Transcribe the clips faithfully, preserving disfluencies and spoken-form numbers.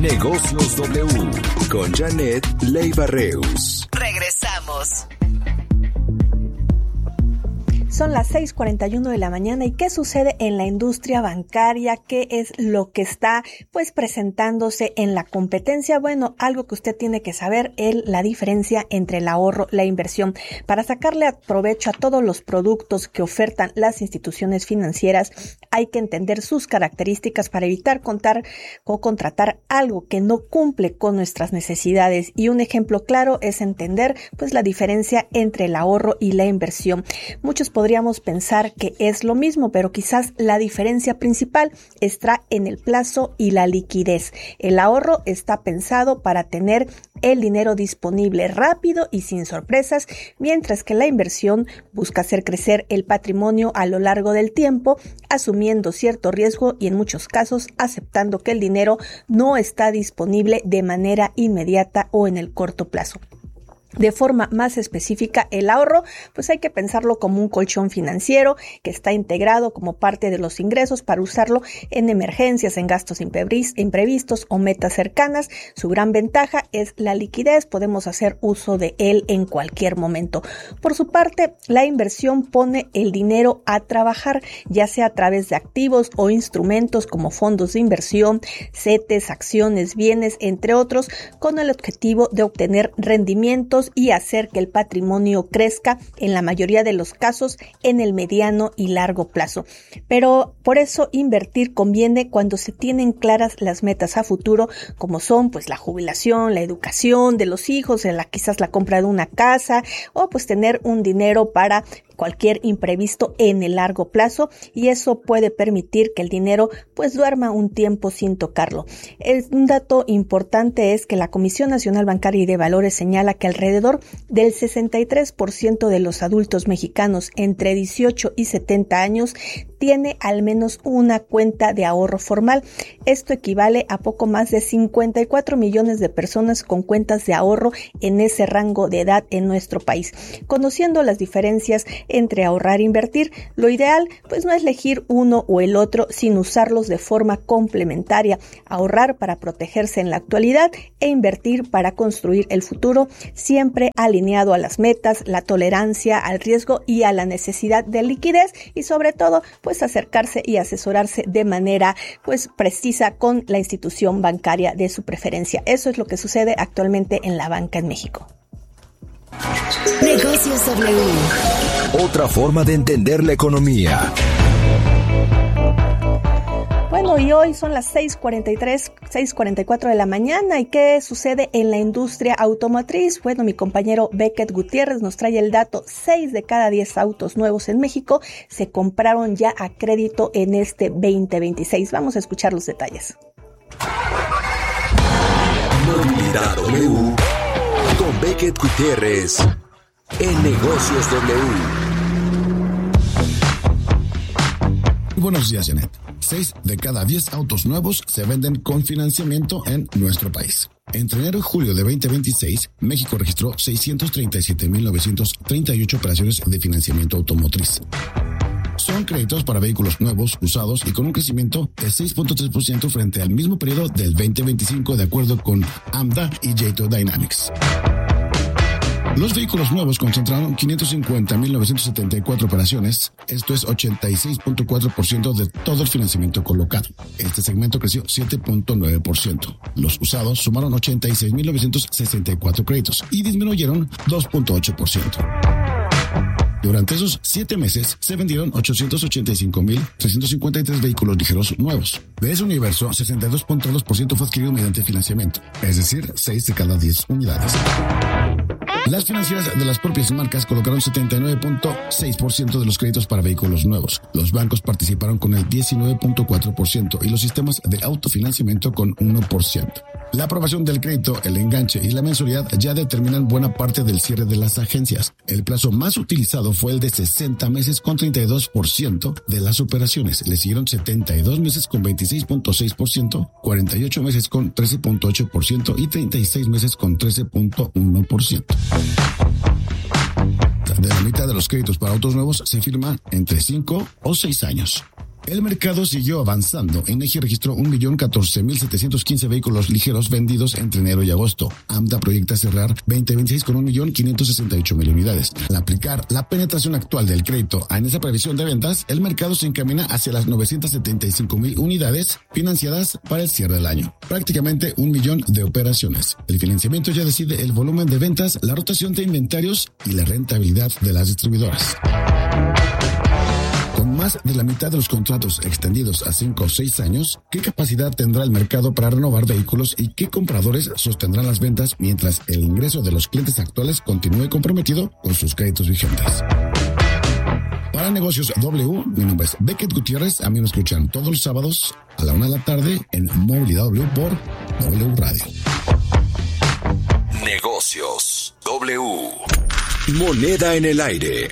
Negocios W con Janet Leiva Reus. Regresamos. Son las seis cuarenta y uno de la mañana. ¿Y qué sucede en la industria bancaria? ¿Qué es lo que está pues presentándose en la competencia? Bueno, algo que usted tiene que saber es la diferencia entre el ahorro y la inversión. Para sacarle provecho a todos los productos que ofertan las instituciones financieras, hay que entender sus características para evitar contar o contratar algo que no cumple con nuestras necesidades. Y un ejemplo claro es entender pues la diferencia entre el ahorro y la inversión. Muchos podríamos pensar que es lo mismo, pero quizás la diferencia principal está en el plazo y la liquidez. El ahorro está pensado para tener el dinero disponible rápido y sin sorpresas, mientras que la inversión busca hacer crecer el patrimonio a lo largo del tiempo, asumiendo cierto riesgo y en muchos casos aceptando que el dinero no está disponible de manera inmediata o en el corto plazo. De forma más específica, el ahorro, pues hay que pensarlo como un colchón financiero que está integrado como parte de los ingresos para usarlo en emergencias, en gastos imprevistos o metas cercanas. Su gran ventaja es la liquidez, podemos hacer uso de él en cualquier momento. Por su parte, la inversión pone el dinero a trabajar, ya sea a través de activos o instrumentos como fondos de inversión, CETES, acciones, bienes, entre otros, con el objetivo de obtener rendimientos y hacer que el patrimonio crezca en la mayoría de los casos en el mediano y largo plazo. Pero por eso invertir conviene cuando se tienen claras las metas a futuro, como son pues la jubilación, la educación de los hijos, la, quizás la compra de una casa o pues tener un dinero para cualquier imprevisto en el largo plazo, y eso puede permitir que el dinero pues duerma un tiempo sin tocarlo. Es, un dato importante es que la Comisión Nacional Bancaria y de Valores señala que alrededor del sesenta y tres por ciento de los adultos mexicanos entre dieciocho y setenta años tiene al menos una cuenta de ahorro formal. Esto equivale a poco más de cincuenta y cuatro millones de personas con cuentas de ahorro en ese rango de edad en nuestro país. Conociendo las diferencias entre ahorrar e invertir, lo ideal pues no es elegir uno o el otro, sino usarlos de forma complementaria. Ahorrar para protegerse en la actualidad e invertir para construir el futuro, siempre alineado a las metas, la tolerancia al riesgo y a la necesidad de liquidez, y sobre todo pues acercarse y asesorarse de manera pues precisa con la institución bancaria de su preferencia. Eso es lo que sucede actualmente en la banca en México. Negocios W. Otra forma de entender la economía. Bueno, y hoy son las seis cuarenta y tres, seis cuarenta y cuatro de la mañana. ¿Y qué sucede en la industria automotriz? Bueno, mi compañero Beckett Gutiérrez nos trae el dato: seis de cada diez autos nuevos en México se compraron ya a crédito en este veinte veintiséis. Vamos a escuchar los detalles. Movilidad W con Beckett Gutiérrez en Negocios W. Buenos días, Janet. Seis de cada diez autos nuevos se venden con financiamiento en nuestro país. Entre enero y julio de veinte veintiséis, México registró seiscientos treinta y siete mil novecientos treinta y ocho operaciones de financiamiento automotriz. Son créditos para vehículos nuevos, usados y con un crecimiento de seis punto tres por ciento frente al mismo periodo del veinte veinticinco, de acuerdo con AMDA y Jato Dynamics. Los vehículos nuevos concentraron quinientos cincuenta mil novecientos setenta y cuatro operaciones, esto es ochenta y seis punto cuatro por ciento de todo el financiamiento colocado. Este segmento creció siete punto nueve por ciento. Los usados sumaron ochenta y seis mil novecientos sesenta y cuatro créditos y disminuyeron dos punto ocho por ciento. Durante esos siete meses se vendieron ochocientos ochenta y cinco mil trescientos cincuenta y tres vehículos ligeros nuevos. De ese universo, sesenta y dos punto dos por ciento fue adquirido mediante financiamiento, es decir, seis de cada diez unidades. Las financieras de las propias marcas colocaron setenta y nueve punto seis por ciento de los créditos para vehículos nuevos. Los bancos participaron con el diecinueve punto cuatro por ciento y los sistemas de autofinanciamiento con uno por ciento. La aprobación del crédito, el enganche y la mensualidad ya determinan buena parte del cierre de las agencias. El plazo más utilizado fue el de sesenta meses con treinta y dos por ciento de las operaciones. Le siguieron setenta y dos meses con veintiséis punto seis por ciento, cuarenta y ocho meses con trece punto ocho por ciento y treinta y seis meses con trece punto uno por ciento. De la mitad de los créditos para autos nuevos se firman entre cinco o seis años. El mercado siguió avanzando. INEGI registró un millón catorce mil setecientos quince vehículos ligeros vendidos entre enero y agosto. AMDA proyecta cerrar veinte veintiséis con un millón quinientos sesenta y ocho mil unidades. Al aplicar la penetración actual del crédito en esa previsión de ventas, el mercado se encamina hacia las novecientas setenta y cinco mil unidades financiadas para el cierre del año. Prácticamente un millón de operaciones. El financiamiento ya decide el volumen de ventas, la rotación de inventarios y la rentabilidad de las distribuidoras. Con más de la mitad de los contratos extendidos a cinco o seis años, ¿qué capacidad tendrá el mercado para renovar vehículos y qué compradores sostendrán las ventas mientras el ingreso de los clientes actuales continúe comprometido con sus créditos vigentes? Para Negocios W, mi nombre es Beckett Gutiérrez. A mí me escuchan todos los sábados a la una de la tarde en Movilidad W por W Radio. Negocios W. Moneda en el aire.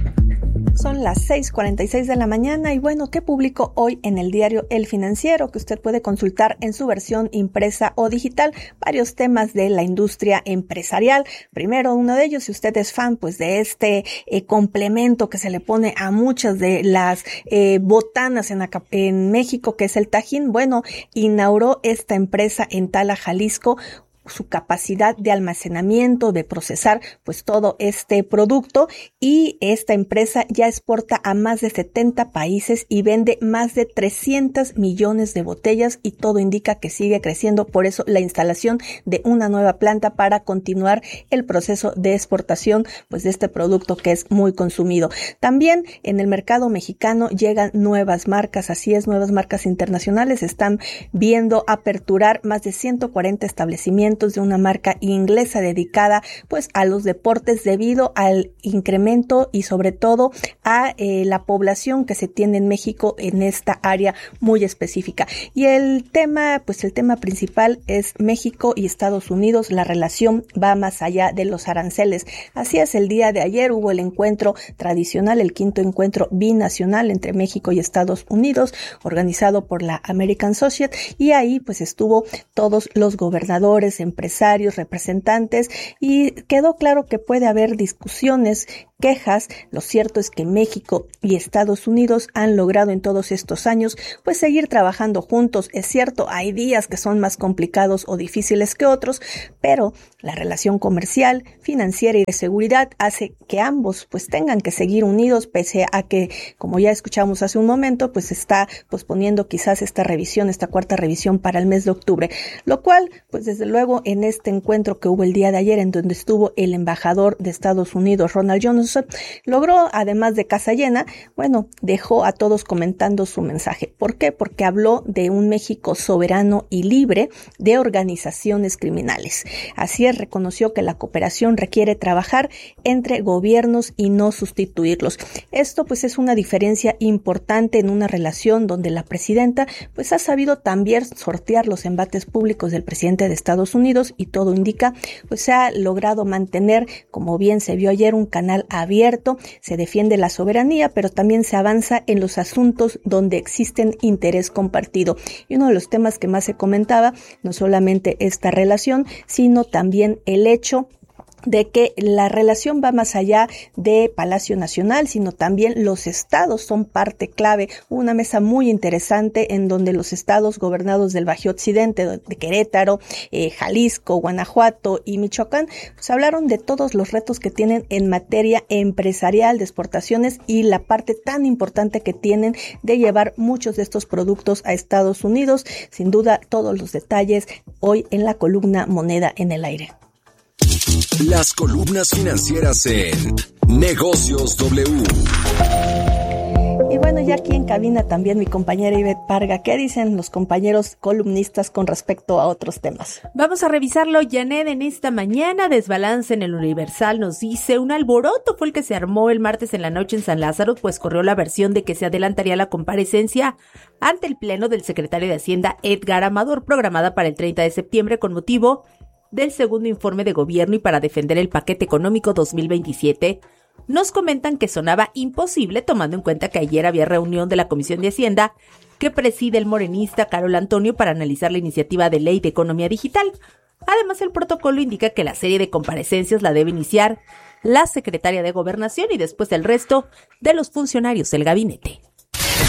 Son las seis cuarenta y seis de la mañana y bueno, ¿qué publicó hoy en el diario El Financiero? Que usted puede consultar en su versión impresa o digital varios temas de la industria empresarial. Primero, uno de ellos, si usted es fan pues de este eh, complemento que se le pone a muchas de las eh, botanas en, acá, en México, que es el Tajín, bueno, inauguró esta empresa en Tala, Jalisco, su capacidad de almacenamiento, de procesar pues todo este producto, y esta empresa ya exporta a más de setenta países y vende más de trescientos millones de botellas y todo indica que sigue creciendo. Por eso la instalación de una nueva planta para continuar el proceso de exportación pues de este producto que es muy consumido. También en el mercado mexicano llegan nuevas marcas, así es, nuevas marcas internacionales. Están viendo aperturar más de ciento cuarenta establecimientos de una marca inglesa dedicada pues a los deportes debido al incremento y sobre todo a eh, la población que se tiene en México en esta área muy específica. Y el tema, pues el tema principal es México y Estados Unidos. La relación va más allá de los aranceles. Así es, el día de ayer hubo el encuentro tradicional, el quinto encuentro binacional entre México y Estados Unidos, organizado por la American Society, y ahí pues estuvo todos los gobernadores, empresarios, representantes, y quedó claro que puede haber discusiones, quejas. Lo cierto es que México y Estados Unidos han logrado en todos estos años pues seguir trabajando juntos. Es cierto, hay días que son más complicados o difíciles que otros, pero la relación comercial, financiera y de seguridad hace que ambos pues tengan que seguir unidos, pese a que, como ya escuchamos hace un momento, pues está posponiendo quizás esta revisión, esta cuarta revisión para el mes de octubre, lo cual pues desde luego en este encuentro que hubo el día de ayer, en donde estuvo el embajador de Estados Unidos, Ronald Johnson, logró, además de casa llena, bueno, dejó a todos comentando su mensaje. ¿Por qué? Porque habló de un México soberano y libre de organizaciones criminales. Así es, reconoció que la cooperación requiere trabajar entre gobiernos y no sustituirlos. Esto pues es una diferencia importante en una relación donde la presidenta pues ha sabido también sortear los embates públicos del presidente de Estados Unidos, y todo indica pues se ha logrado mantener, como bien se vio ayer, un canal abierto. Se defiende la soberanía, pero también se avanza en los asuntos donde existen interés compartido. Y uno de los temas que más se comentaba, no solamente esta relación, sino también el hecho de que la relación va más allá de Palacio Nacional, sino también los estados son parte clave. Una mesa muy interesante en donde los estados gobernados del Bajío Occidente, de Querétaro, eh, Jalisco, Guanajuato y Michoacán, pues hablaron de todos los retos que tienen en materia empresarial de exportaciones y la parte tan importante que tienen de llevar muchos de estos productos a Estados Unidos. Sin duda, todos los detalles hoy en la columna Moneda en el Aire. Las columnas financieras en Negocios W. Y bueno, ya aquí en cabina también mi compañera Ivette Parga. ¿Qué dicen los compañeros columnistas con respecto a otros temas? Vamos a revisarlo, Janet, en esta mañana. Desbalance en el Universal nos dice: un alboroto fue el que se armó el martes en la noche en San Lázaro, pues corrió la versión de que se adelantaría la comparecencia ante el pleno del secretario de Hacienda, Edgar Amador, programada para el treinta de septiembre con motivo del segundo informe de gobierno y para defender el paquete económico dos mil veintisiete. Nos comentan que sonaba imposible, tomando en cuenta que ayer había reunión de la Comisión de Hacienda que preside el morenista Carol Antonio para analizar la iniciativa de ley de economía digital. Además, el protocolo indica que la serie de comparecencias la debe iniciar la secretaria de Gobernación y después el resto de los funcionarios del gabinete.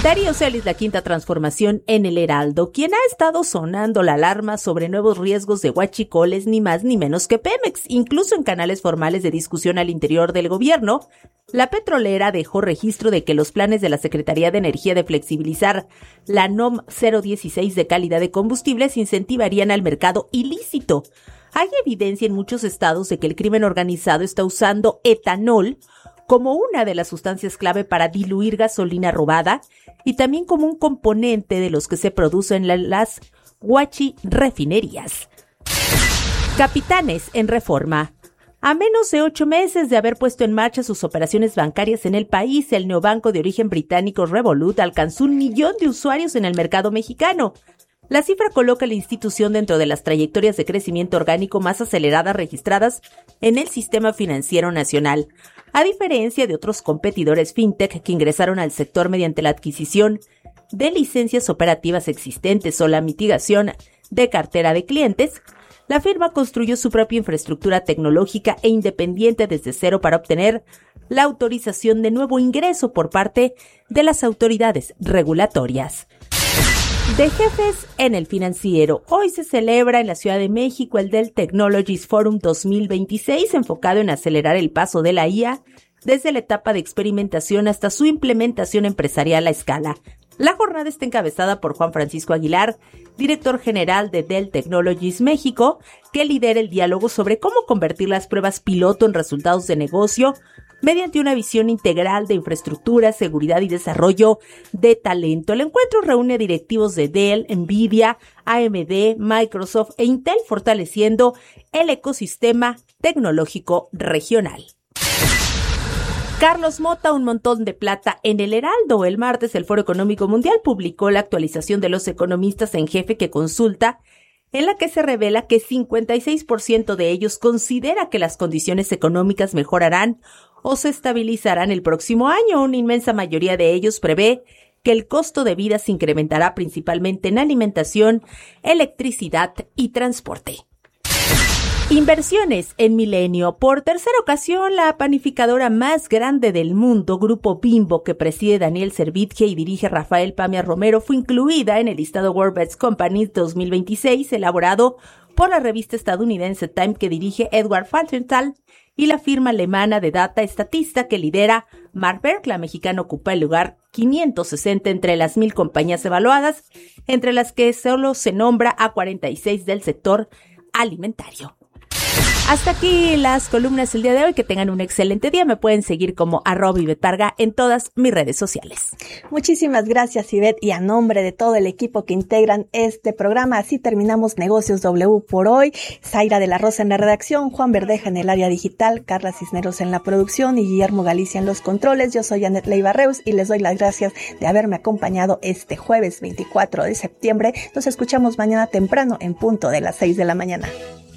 Darío Celis, la quinta transformación en el Heraldo, quien ha estado sonando la alarma sobre nuevos riesgos de huachicoles, ni más ni menos que Pemex. Incluso en canales formales de discusión al interior del gobierno, la petrolera dejó registro de que los planes de la Secretaría de Energía de flexibilizar la N O M cero dieciséis de calidad de combustibles incentivarían al mercado ilícito. Hay evidencia en muchos estados de que el crimen organizado está usando etanol como una de las sustancias clave para diluir gasolina robada y también como un componente de los que se producen en las huachi refinerías. Capitanes en Reforma. A menos de ocho meses de haber puesto en marcha sus operaciones bancarias en el país, el neobanco de origen británico Revolut alcanzó un millón de usuarios en el mercado mexicano. La cifra coloca a la institución dentro de las trayectorias de crecimiento orgánico más aceleradas registradas en el sistema financiero nacional. A diferencia de otros competidores fintech que ingresaron al sector mediante la adquisición de licencias operativas existentes o la mitigación de cartera de clientes, la firma construyó su propia infraestructura tecnológica e independiente desde cero para obtener la autorización de nuevo ingreso por parte de las autoridades regulatorias. De jefes en el financiero, hoy se celebra en la Ciudad de México el Dell Technologies Forum dos mil veintiséis, enfocado en acelerar el paso de la I A desde la etapa de experimentación hasta su implementación empresarial a escala. La jornada está encabezada por Juan Francisco Aguilar, director general de Dell Technologies México, que lidera el diálogo sobre cómo convertir las pruebas piloto en resultados de negocio mediante una visión integral de infraestructura, seguridad y desarrollo de talento. El encuentro reúne a directivos de Dell, Nvidia, A M D, Microsoft e Intel, fortaleciendo el ecosistema tecnológico regional. Carlos Mota, un montón de plata en el Heraldo. El martes, el Foro Económico Mundial publicó la actualización de los economistas en jefe que consulta, en la que se revela que cincuenta y seis por ciento de ellos considera que las condiciones económicas mejorarán o se estabilizarán el próximo año. Una inmensa mayoría de ellos prevé que el costo de vida se incrementará principalmente en alimentación, electricidad y transporte. Inversiones en Milenio. Por tercera ocasión, la panificadora más grande del mundo, Grupo Bimbo, que preside Daniel Servitje y dirige Rafael Pamia Romero, fue incluida en el listado World Best Companies dos mil veintiséis, elaborado por la revista estadounidense Time, que dirige Edward Falkenthal, y la firma alemana de data estatista que lidera Mark Berg. La mexicana ocupa el lugar quinientos sesenta entre las mil compañías evaluadas, entre las que solo se nombra a cuarenta y seis del sector alimentario. Hasta aquí las columnas el día de hoy. Que tengan un excelente día. Me pueden seguir como arroba Ivette Parga en todas mis redes sociales. Muchísimas gracias, Ivette, y a nombre de todo el equipo que integran este programa, así terminamos Negocios W por hoy. Zaira de la Rosa en la redacción, Juan Verdeja en el área digital, Carla Cisneros en la producción y Guillermo Galicia en los controles. Yo soy Anet Leiva Reus y les doy las gracias de haberme acompañado este jueves veinticuatro de septiembre. Nos escuchamos mañana temprano en punto de las seis de la mañana.